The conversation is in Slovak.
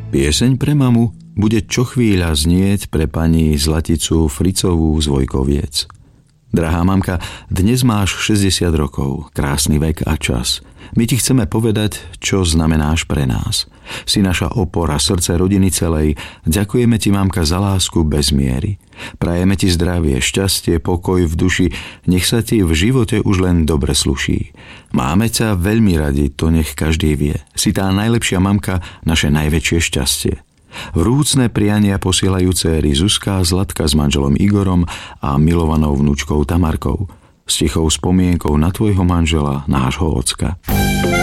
Pieseň pre mamu bude čo chvíľa znieť pre pani Zlaticu Fricovú z Vojkoviec. Drahá mamka, dnes máš 60 rokov, krásny vek a čas. My ti chceme povedať, čo znamenáš pre nás. Si naša opora, srdce rodiny celej. Ďakujeme ti, mamka, za lásku bez miery. Prajeme ti zdravie, šťastie, pokoj v duši. Nech sa ti v živote už len dobre sluší. Máme ťa veľmi radi, to nech každý vie. Si tá najlepšia mamka, naše najväčšie šťastie. Vrúcne priania posielajú céry Zuzka a Zlatka s manželom Igorom a milovanou vnúčkou Tamarkou. S tichou spomienkou na tvojho manžela, nášho ocka.